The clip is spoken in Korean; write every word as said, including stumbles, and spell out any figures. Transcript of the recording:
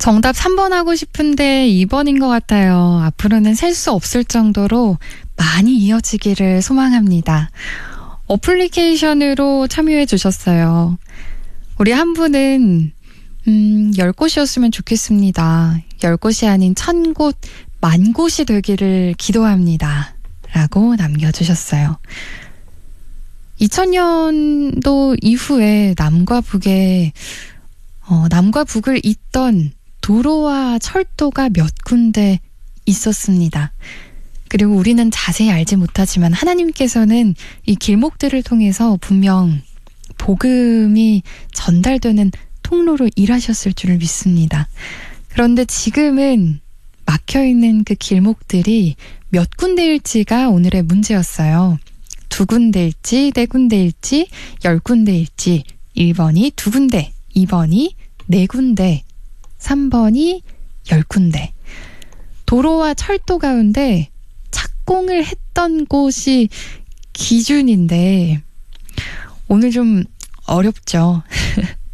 정답 삼 번 하고 싶은데 이 번인 것 같아요. 앞으로는 셀 수 없을 정도로 많이 이어지기를 소망합니다. 어플리케이션으로 참여해 주셨어요. 우리 한 분은 음, 열 곳이었으면 좋겠습니다. 열 곳이 아닌 천 곳, 만 곳이 되기를 기도합니다. 라고 남겨주셨어요. 이천 년도 이후에 남과 북에 어, 남과 북을 잇던 도로와 철도가 몇 군데 있었습니다. 그리고 우리는 자세히 알지 못하지만 하나님께서는 이 길목들을 통해서 분명 복음이 전달되는 통로로 일하셨을 줄을 믿습니다. 그런데 지금은 막혀있는 그 길목들이 몇 군데일지가 오늘의 문제였어요. 두 군데일지, 네 군데일지, 열 군데일지, 일 번이 두 군데, 이 번이 네 군데, 삼 번이 열 군데. 도로와 철도 가운데 착공을 했던 곳이 기준인데 오늘 좀 어렵죠.